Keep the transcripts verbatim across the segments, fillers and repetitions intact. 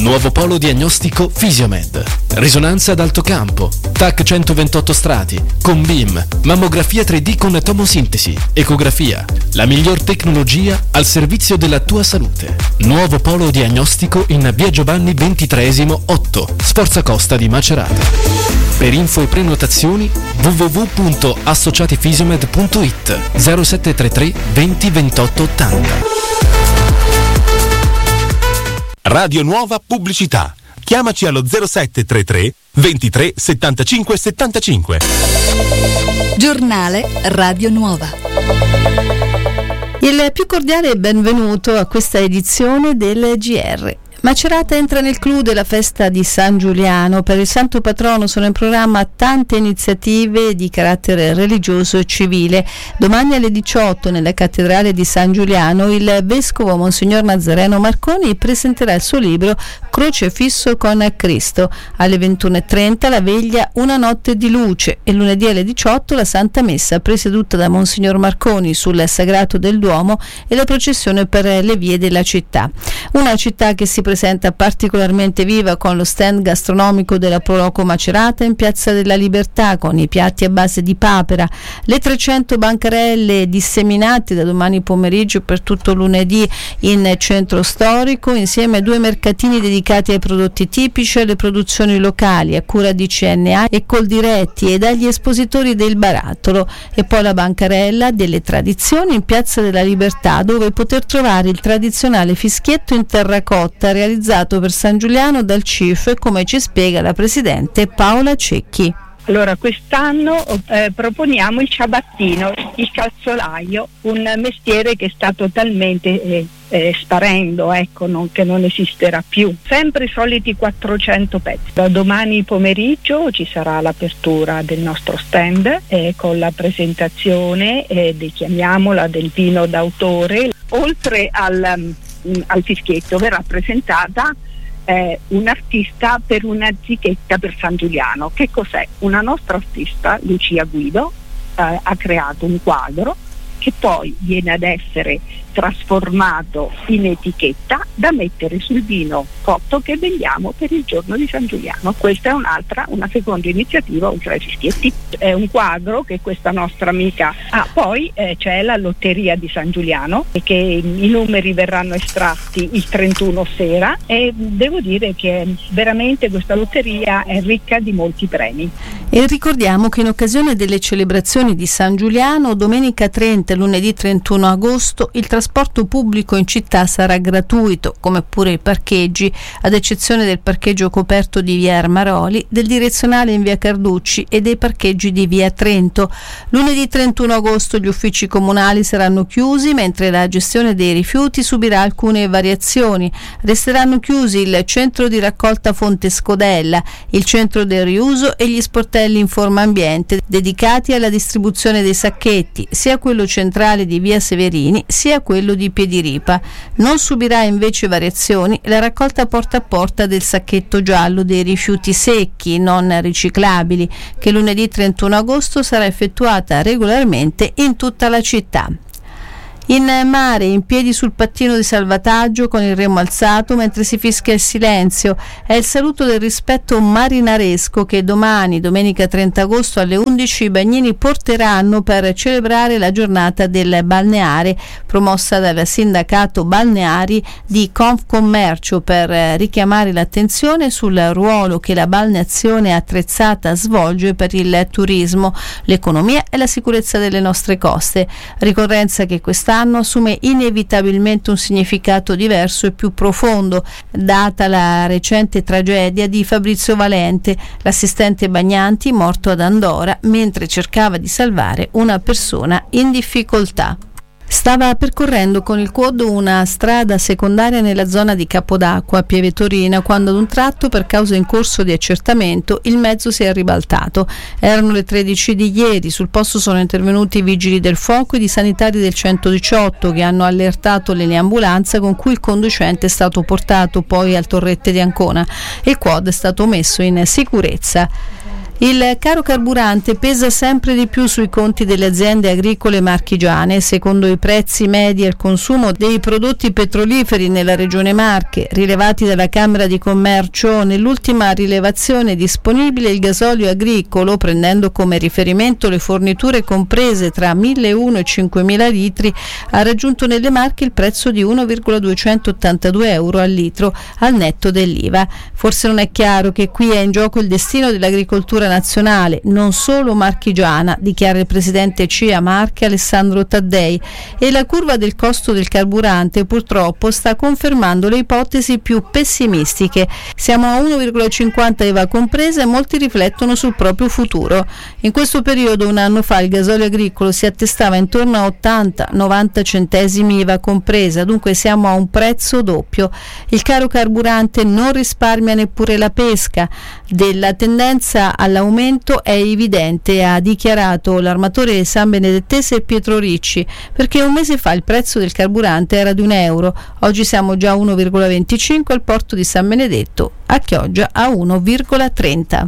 Nuovo polo diagnostico Fisiomed. Risonanza ad alto campo, T A C centoventotto strati, con B I M, mammografia tre D con tomosintesi, ecografia. La miglior tecnologia al servizio della tua salute. Nuovo polo diagnostico in via Giovanni ventitreesimo otto, Sforza Costa di Macerata. Per info e prenotazioni w w w punto associatifisiomed punto i t zero sette tre tre venti ventotto ottanta. Radio Nuova Pubblicità. Chiamaci allo zero sette tre tre ventitré settantacinque settantacinque. Giornale Radio Nuova. Il più cordiale benvenuto a questa edizione del G R. Macerata entra nel clou della festa di San Giuliano. Per il santo patrono sono in programma tante iniziative di carattere religioso e civile. Domani alle diciotto nella cattedrale di San Giuliano il vescovo Monsignor Nazareno Marconi presenterà il suo libro Crocefisso con Cristo. Alle ventuno e trenta la veglia Una notte di luce e lunedì alle diciotto la Santa Messa presieduta da Monsignor Marconi sul Sagrato del Duomo e la processione per le vie della città. Una città che si presenta particolarmente viva con lo stand gastronomico della Proloco Macerata in Piazza della Libertà con i piatti a base di papera, le trecento bancarelle disseminate da domani pomeriggio per tutto lunedì in centro storico insieme a due mercatini dedicati ai prodotti tipici e alle produzioni locali a cura di C N A e Coldiretti e dagli espositori del Barattolo e poi la bancarella delle tradizioni in Piazza della Libertà dove poter trovare il tradizionale fischietto in terracotta realizzato per San Giuliano dal C I F, come ci spiega la presidente Paola Cecchi. Allora, quest'anno eh, proponiamo il ciabattino, il calzolaio, un mestiere che sta totalmente eh, eh, sparendo, ecco, non, che non esisterà più. Sempre i soliti quattrocento pezzi. Da domani pomeriggio ci sarà l'apertura del nostro stand eh, con la presentazione, eh, de, chiamiamola, del vino d'autore. Oltre al... Um, al fischietto verrà presentata eh, un artista per una zichetta per San Giuliano. Che cos'è? Una nostra artista, Lucia Guido, eh, ha creato un quadro che poi viene ad essere trasformato in etichetta da mettere sul vino cotto che vendiamo per il giorno di San Giuliano. Questa è un'altra, una seconda iniziativa oltre ai fischietti. È un quadro che questa nostra amica ha. Ah, poi eh, c'è la lotteria di San Giuliano e che i numeri verranno estratti il trentuno sera e devo dire che veramente questa lotteria è ricca di molti premi. E ricordiamo che in occasione delle celebrazioni di San Giuliano domenica trenta e lunedì trentuno agosto il trasporto pubblico in città sarà gratuito, come pure i parcheggi, ad eccezione del parcheggio coperto di via Armaroli, del direzionale in via Carducci e dei parcheggi di via Trento. Lunedì trentuno agosto gli uffici comunali saranno chiusi, mentre la gestione dei rifiuti subirà alcune variazioni. Resteranno chiusi il centro di raccolta Fonte Scodella, il centro del riuso e gli sportelli Informa Ambiente dedicati alla distribuzione dei sacchetti, sia quello centrale di via Severini sia quello di Piediripa. Non subirà invece variazioni la raccolta porta a porta del sacchetto giallo dei rifiuti secchi non riciclabili, che lunedì trentuno agosto sarà effettuata regolarmente in tutta la città. In mare, in piedi sul pattino di salvataggio con il remo alzato mentre si fischia il silenzio. È il saluto del rispetto marinaresco che domani, domenica trenta agosto alle undici, i bagnini porteranno per celebrare la giornata del balneare, promossa dal sindacato balneari di Confcommercio per richiamare l'attenzione sul ruolo che la balneazione attrezzata svolge per il turismo, l'economia e la sicurezza delle nostre coste. Ricorrenza che quest'anno assume inevitabilmente un significato diverso e più profondo, data la recente tragedia di Fabrizio Valente, l'assistente bagnanti morto ad Andora mentre cercava di salvare una persona in difficoltà. Stava percorrendo con il quad una strada secondaria nella zona di Capodacqua, Pieve Torina, quando ad un tratto, per causa in corso di accertamento, il mezzo si è ribaltato. Erano le tredici di ieri, sul posto sono intervenuti i vigili del fuoco e i sanitari del centodiciotto che hanno allertato l'eliambulanza con cui il conducente è stato portato poi al Torrette di Ancona e il quad è stato messo in sicurezza. Il caro carburante pesa sempre di più sui conti delle aziende agricole marchigiane. Secondo i prezzi medi al consumo dei prodotti petroliferi nella regione Marche, rilevati dalla Camera di Commercio, nell'ultima rilevazione disponibile il gasolio agricolo, prendendo come riferimento le forniture comprese tra milleuno e cinquemila litri, ha raggiunto nelle Marche il prezzo di uno virgola duecentottantadue euro al litro al netto dell'I V A. Forse non è chiaro che qui è in gioco il destino dell'agricoltura nazionale, non solo marchigiana, dichiara il presidente C I A Marche Alessandro Taddei, e la curva del costo del carburante purtroppo sta confermando le ipotesi più pessimistiche. Siamo a uno virgola cinquanta I V A compresa e molti riflettono sul proprio futuro. In questo periodo, un anno fa, il gasolio agricolo si attestava intorno a ottanta novanta centesimi I V A compresa, dunque siamo a un prezzo doppio. Il caro carburante non risparmia neppure la pesca. Della tendenza all'aumento è evidente, ha dichiarato l'armatore sanbenedettese Pietro Ricci, perché un mese fa il prezzo del carburante era di un euro, oggi siamo già a uno virgola venticinque al porto di San Benedetto, a Chioggia a uno virgola trenta.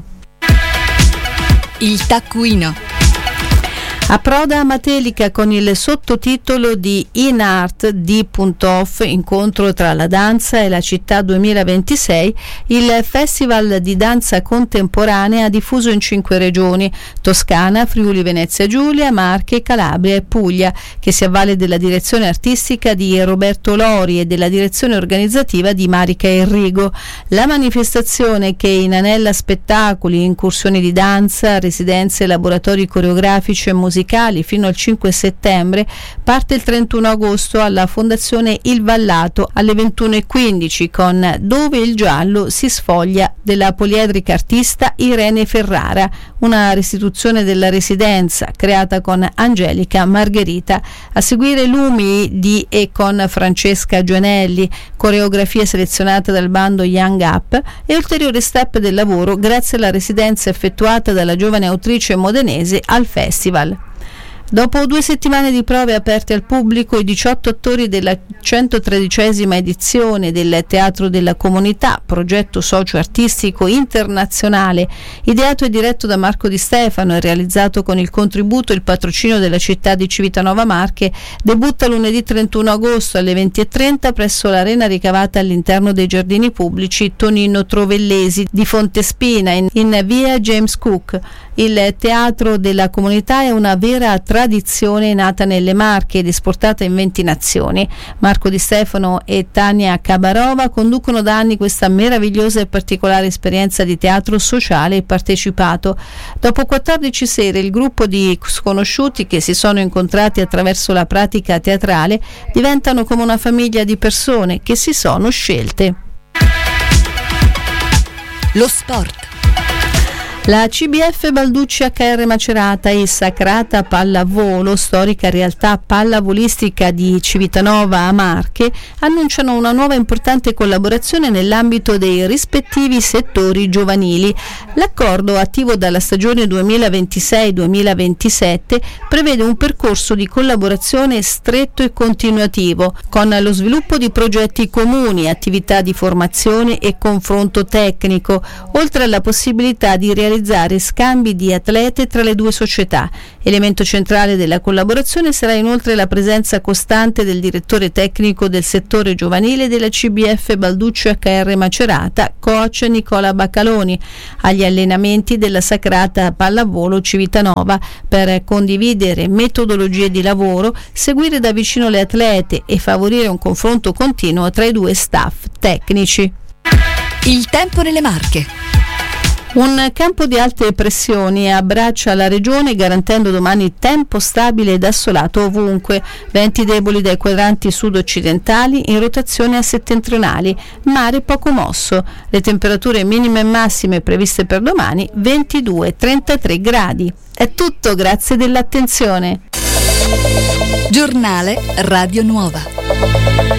Il taccuino. Approda a Matelica con il sottotitolo di In Art D.Off, incontro tra la danza e la città duemilaventisei, il festival di danza contemporanea diffuso in cinque regioni: Toscana, Friuli Venezia Giulia, Marche, Calabria e Puglia, che si avvale della direzione artistica di Roberto Lori e della direzione organizzativa di Marica Enrigo. La manifestazione, che inanella spettacoli, incursioni di danza, residenze, laboratori coreografici e musicali fino al cinque settembre, parte il trentuno agosto alla Fondazione Il Vallato alle ventuno e quindici con Dove il giallo si sfoglia della poliedrica artista Irene Ferrara, una restituzione della Residenza creata con Angelica Margherita. A seguire Lumi di e con Francesca Gionelli, coreografia selezionata dal bando Young Up e ulteriore step del lavoro grazie alla residenza effettuata dalla giovane autrice modenese al festival. Dopo due settimane di prove aperte al pubblico, i diciotto attori della centotredicesima edizione del Teatro della Comunità, progetto socio-artistico internazionale, ideato e diretto da Marco Di Stefano e realizzato con il contributo e il patrocinio della città di Civitanova Marche, debutta lunedì trentuno agosto alle venti e trenta presso l'arena ricavata all'interno dei giardini pubblici Tonino Trovellesi di Fontespina, in, in via James Cook. Il Teatro della Comunità è una vera tradizione nata nelle Marche ed esportata in venti nazioni. Marco Di Stefano e Tania Cabarova conducono da anni questa meravigliosa e particolare esperienza di teatro sociale e partecipato. Dopo quattordici sere, il gruppo di sconosciuti che si sono incontrati attraverso la pratica teatrale diventano come una famiglia di persone che si sono scelte. Lo sport. La C B F Balducci H R Macerata e Sacrata Pallavolo, storica realtà pallavolistica di Civitanova a Marche, annunciano una nuova importante collaborazione nell'ambito dei rispettivi settori giovanili. L'accordo, attivo dalla stagione duemilaventisei duemilaventisette, prevede un percorso di collaborazione stretto e continuativo, con lo sviluppo di progetti comuni, attività di formazione e confronto tecnico, oltre alla possibilità di realizzare realizzare scambi di atlete tra le due società. Elemento centrale della collaborazione sarà inoltre la presenza costante del direttore tecnico del settore giovanile della C B F Balducci H R Macerata, coach Nicola Baccaloni, agli allenamenti della Sacrata Pallavolo Civitanova per condividere metodologie di lavoro, seguire da vicino le atlete e favorire un confronto continuo tra i due staff tecnici. Il tempo nelle Marche. Un campo di alte pressioni abbraccia la regione, garantendo domani tempo stabile ed assolato ovunque, venti deboli dai quadranti sud-occidentali in rotazione a settentrionali, mare poco mosso. Le temperature minime e massime previste per domani ventidue trentatré gradi. È tutto, grazie dell'attenzione. Giornale Radio Nuova.